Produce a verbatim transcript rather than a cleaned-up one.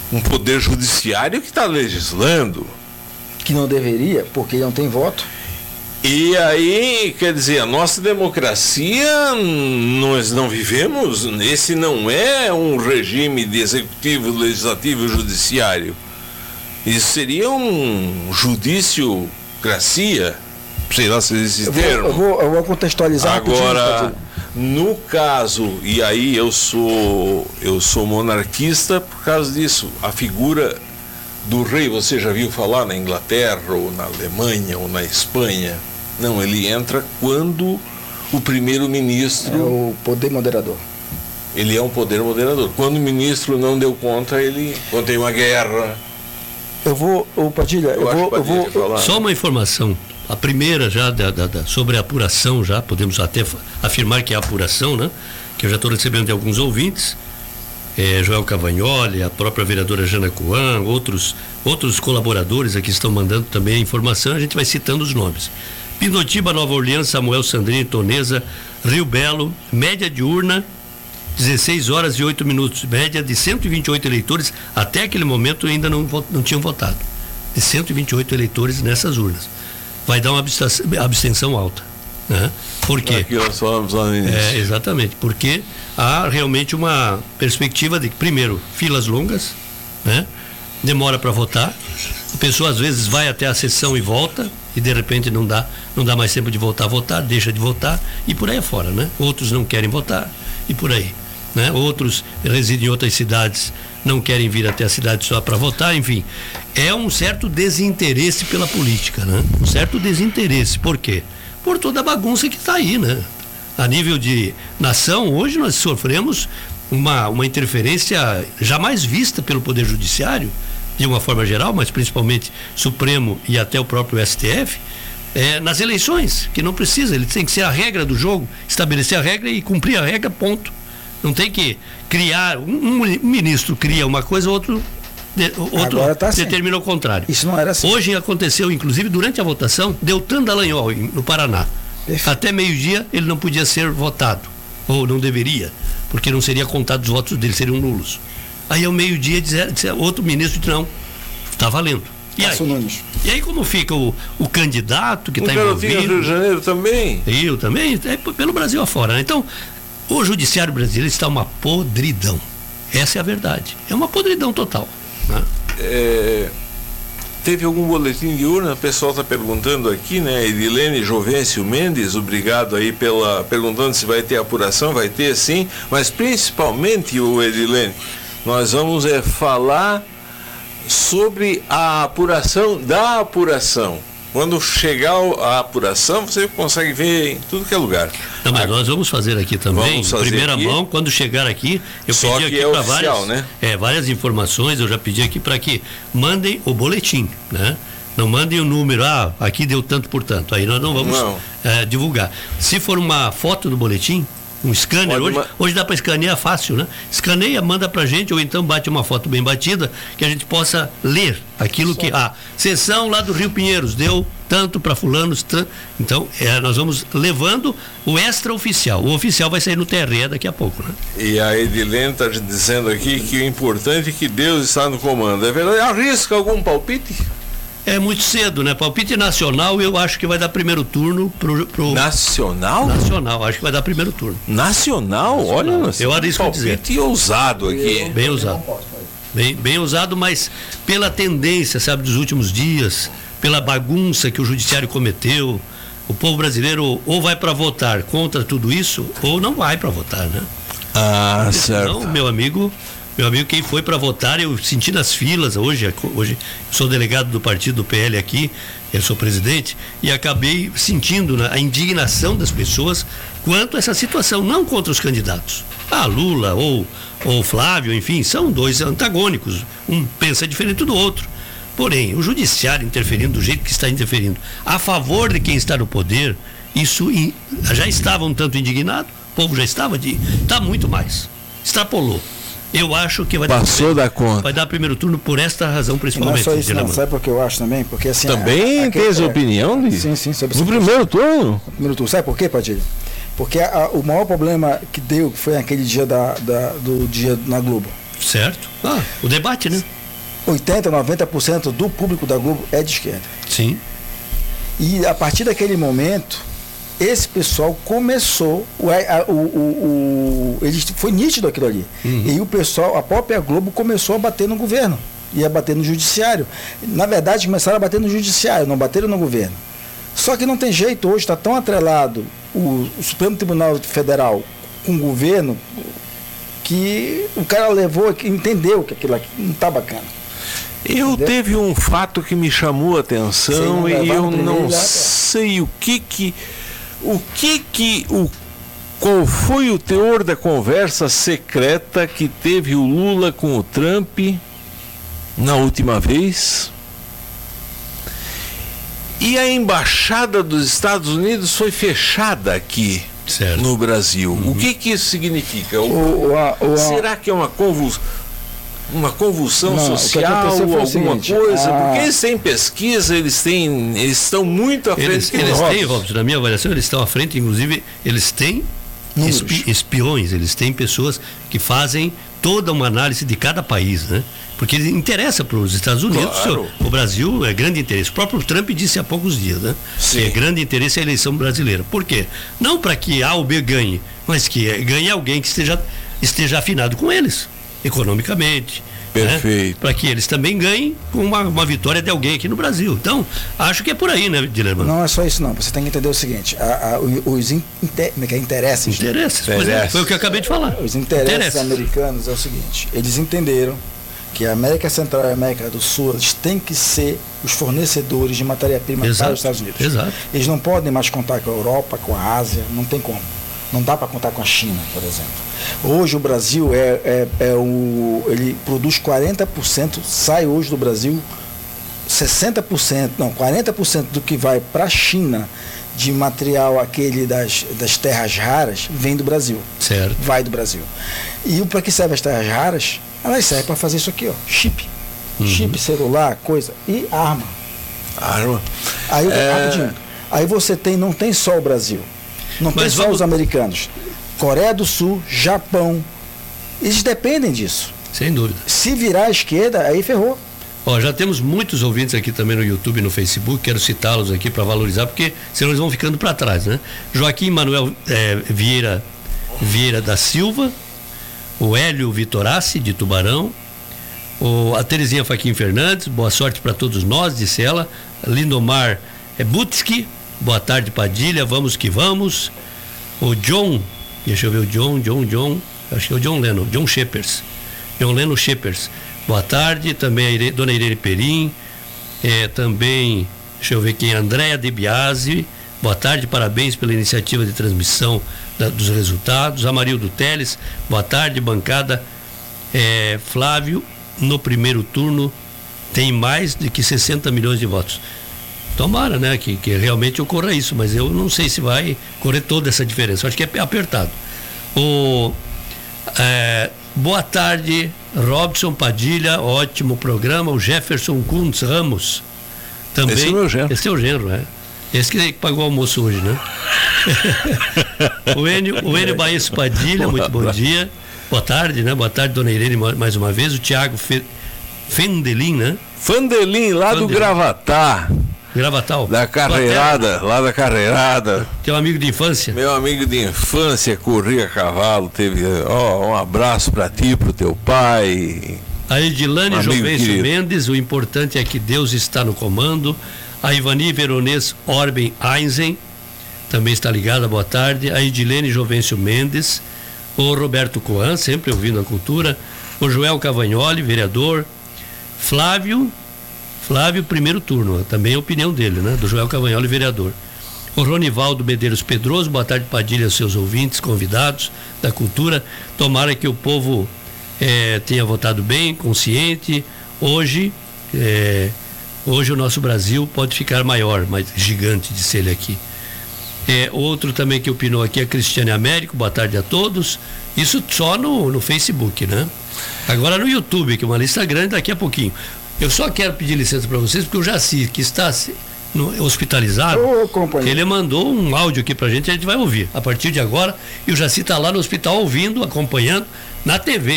um poder judiciário que está legislando. Que não deveria, porque não tem voto. E aí, quer dizer, a nossa democracia, nós não vivemos, esse não é um regime de executivo, legislativo e judiciário. Isso seria um judiciocracia, sei lá se existe esse termo. Eu vou, eu vou contextualizar. Agora, no caso, e aí eu sou, eu sou monarquista por causa disso, a figura do rei, você já viu falar na Inglaterra, ou na Alemanha, ou na Espanha? Não, ele entra quando o primeiro-ministro... É o poder moderador. Ele é um poder moderador. Quando o ministro não deu conta, ele... Quando tem uma guerra... Eu vou... O Padilha, eu, eu vou... Eu vou falar. Só uma informação. A primeira já, da, da, da, sobre a apuração já, podemos até afirmar que é a apuração, né? Que eu já estou recebendo de alguns ouvintes. É, Joel Cavagnoli, a própria vereadora Jana Coan, outros, outros colaboradores aqui estão mandando também a informação, a gente vai citando os nomes. Pindotiba, Nova Orleans, Samuel Sandrini, Tonesa, Rio Belo, média de urna, dezesseis horas e oito minutos, média de cento e vinte e oito eleitores, até aquele momento ainda não, não tinham votado, de cento e vinte e oito eleitores nessas urnas. Vai dar uma abstenção alta. Né? Por quê? Aqui nós falamos lá no início. É, exatamente, porque há realmente uma perspectiva de, primeiro, filas longas, né? Demora para votar, a pessoa às vezes vai até a sessão e volta, e de repente não dá, não dá mais tempo de voltar a votar, deixa de votar, e por aí afora, né? Outros não querem votar, e por aí, né? Outros residem em outras cidades, não querem vir até a cidade só para votar, enfim, é um certo desinteresse pela política, né? Um certo desinteresse, por quê? Por toda a bagunça que está aí, né? A nível de nação, hoje nós sofremos uma, uma interferência jamais vista pelo Poder Judiciário, de uma forma geral, mas principalmente Supremo e até o próprio S T F, é, nas eleições, que não precisa, ele tem que ser a regra do jogo, estabelecer a regra e cumprir a regra, ponto. Não tem que criar, um, um ministro cria uma coisa, outro... De, outro tá assim. Determina o contrário. Isso não era assim. Hoje aconteceu, inclusive durante a votação, Deltan Dallagnol, no Paraná. Perfeito. Até meio-dia ele não podia ser votado, ou não deveria, porque não seria contado os votos dele, seriam nulos. Aí ao meio-dia outro ministro disse, não, está valendo. E aí? E aí como fica o, o candidato que está envolvido? No Rio de Janeiro também? Eu também, é pelo Brasil afora, né? Então, o judiciário brasileiro está uma podridão. Essa é a verdade. É uma podridão total. Né? É, teve algum boletim de urna? O pessoal está perguntando aqui, né? Edilene Jovencio Mendes, obrigado aí pela perguntando se vai ter apuração, vai ter sim, mas principalmente, o Edilene, nós vamos é, falar sobre a apuração da apuração. Quando chegar a apuração, você consegue ver em tudo que é lugar. Não, mas nós vamos fazer aqui também, em primeira aqui. mão, quando chegar aqui, eu Só pedi aqui é para oficial, várias, né? é, várias informações, eu já pedi aqui para que mandem o boletim, né? Não mandem o número, ah, aqui deu tanto por tanto, aí nós não vamos não. É, divulgar. Se for uma foto do boletim, um scanner, hoje, hoje dá para escanear fácil, né? Escaneia, manda pra gente, ou então bate uma foto bem batida, que a gente possa ler aquilo Só. que, ah, sessão lá do Rio Pinheiros, deu tanto para fulanos, tanto. Então, é, nós vamos levando o extraoficial. O oficial vai sair no T R E daqui a pouco, né? E a Edilene está dizendo aqui que o importante é que Deus está no comando. É verdade? Arrisca algum palpite? É muito cedo, né? Palpite nacional, eu acho que vai dar primeiro turno pro, pro... Nacional? Nacional, acho que vai dar primeiro turno. Nacional? Nacional. Olha, eu arrisco palpite dizer. Palpite ousado aqui. Bem ousado. Bem, bem ousado, mas pela tendência, sabe, dos últimos dias, pela bagunça que o judiciário cometeu, o povo brasileiro ou vai para votar contra tudo isso, ou não vai para votar, né? Ah, certo. Então, meu amigo... Meu amigo, quem foi para votar, eu senti nas filas, hoje, hoje sou delegado do partido do P L aqui, eu sou presidente, e acabei sentindo, né, a indignação das pessoas quanto a essa situação, não contra os candidatos. Ah, Lula ou, ou Flávio, enfim, são dois antagônicos, um pensa diferente do outro. Porém, o judiciário interferindo do jeito que está interferindo, a favor de quem está no poder, isso in, já estava um tanto indignado, o povo já estava de... está muito mais, extrapolou. Eu acho que vai Passou dar, da conta. Vai dar primeiro turno por esta razão, principalmente. Não é só isso, não. Sabe por que eu acho também? Porque assim. Também a, a, tem a, a opinião, Luiz? Sim, sim. Sobre no primeiro turno? No primeiro turno. Sabe por quê, Padilha? Porque a, a, o maior problema que deu foi aquele dia da, da, do dia na Globo. Certo. Ah, o debate, né? oitenta, noventa por cento do público da Globo é de esquerda. Sim. E a partir daquele momento, esse pessoal começou, o, a, o, o, o, ele, foi nítido aquilo ali. Uhum. E o pessoal, a própria Globo começou a bater no governo, ia bater no judiciário. Na verdade, começaram a bater no judiciário, não bateram no governo. Só que não tem jeito, hoje está tão atrelado o, o Supremo Tribunal Federal com o governo, que o cara levou, entendeu que aquilo aqui não está bacana. Eu Entendeu? Teve um fato que me chamou a atenção Sim, e eu não lá, sei o que que o que que o qual foi o teor da conversa secreta que teve o Lula com o Trump na última vez. E a embaixada dos Estados Unidos foi fechada aqui certo. No Brasil. Uhum. O que que isso significa? O, o, a, o, será que é uma convulsão? Uma convulsão não, social, alguma seguinte, coisa, a... porque eles têm pesquisa, eles têm, eles estão muito à frente. Eles, eles têm, Robson, na minha avaliação, eles estão à frente, inclusive, eles têm espi, espiões, eles têm pessoas que fazem toda uma análise de cada país, né? Porque interessa para os Estados Unidos, claro. O Brasil é grande interesse. O próprio Trump disse há poucos dias, né? Sim. É grande interesse a eleição brasileira. Por quê? Não para que A ou B ganhe, mas que ganhe alguém que esteja, esteja afinado com eles. Economicamente, perfeito, né? Para que eles também ganhem com uma, uma vitória de alguém aqui no Brasil. Então, acho que é por aí, né, Dilerman? Não é só isso, não. Você tem que entender o seguinte: a, a, os inter, interesses. Interesses, pois é, foi o que eu acabei de falar. Os interesses, interesses americanos é o seguinte: eles entenderam que a América Central e a América do Sul eles têm que ser os fornecedores de matéria-prima para os Estados Unidos. Exato. Eles não podem mais contar com a Europa, com a Ásia, não tem como. Não dá para contar com a China, por exemplo. Hoje o Brasil é, é, é o, ele produz quarenta por cento, sai hoje do Brasil sessenta por cento, não, quarenta por cento do que vai para a China de material aquele das, das terras raras vem do Brasil. Certo. Vai do Brasil. E para que servem as terras raras? Elas servem para fazer isso aqui, ó, chip. Uhum. Chip, celular, coisa. E arma. Arma. Aí, é... rapidinho. Aí você tem, não tem só o Brasil. Não tem Mas só vamos... os americanos. Coreia do Sul, Japão, eles dependem disso. Sem dúvida. Se virar à esquerda, aí ferrou. Ó, já temos muitos ouvintes aqui também no YouTube e no Facebook, quero citá-los aqui para valorizar, porque senão eles vão ficando para trás, né? Joaquim Manuel é, Vieira, Vieira da Silva, o Hélio Vitorassi, de Tubarão, o, a Terezinha Faquim Fernandes, boa sorte para todos nós, disse ela, Lindomar é, Butski, boa tarde, Padilha, vamos que vamos. O John, deixa eu ver o John, John, John, acho que é o John Leno, John Shepers. John Leno Shepers, boa tarde. Também a Ire, Dona Irene Perim, é, também, deixa eu ver quem, Andréa De Biasi, boa tarde, parabéns pela iniciativa de transmissão da, dos resultados. Amarildo Teles, boa tarde, bancada. É, Flávio, no primeiro turno, tem mais de que sessenta milhões de votos. Tomara, né, que, que realmente ocorra isso, mas eu não sei se vai correr toda essa diferença. Eu acho que é apertado. O, é, boa tarde, Robson Padilha, ótimo programa. O Jefferson Kuntz Ramos também. Esse é o meu genro. Esse é o genro, é. Esse que pagou o almoço hoje, né? o Enio, o Enio Baesso Padilha, muito bom dia. Boa tarde, né? Boa tarde, dona Irene, mais uma vez. O Tiago Fe, Fendelin, né? Fandelin, lá Fandelin. Do Gravatar. Gravatal. Da carreirada, lá da carreirada. Teu amigo de infância? Meu amigo de infância, corria a cavalo, teve, ó, um abraço para ti, pro teu pai. A Edilane um Jovencio Mendes, o importante é que Deus está no comando. A Ivani Veronês Orben Einzen, também está ligada, boa tarde. A Edilene Jovencio Mendes, o Roberto Coan, sempre ouvindo a cultura. O Joel Cavagnoli, vereador. Flávio Flávio, primeiro turno, também a opinião dele, né? Do Joel Cavagnoli, vereador. O Ronivaldo Medeiros Pedroso, boa tarde, Padilha, aos seus ouvintes, convidados da cultura. Tomara que o povo é, tenha votado bem, consciente. Hoje, é, hoje o nosso Brasil pode ficar maior, mais gigante, disse ele aqui. É, outro também que opinou aqui é Cristiane Américo, boa tarde a todos. Isso só no, no Facebook, né? Agora no YouTube, que é uma lista grande, daqui a pouquinho. Eu só quero pedir licença para vocês, porque o Jaci, que está no, hospitalizado, Ô, ele mandou um áudio aqui para a gente, a gente vai ouvir a partir de agora, e o Jaci está lá no hospital ouvindo, acompanhando na T V.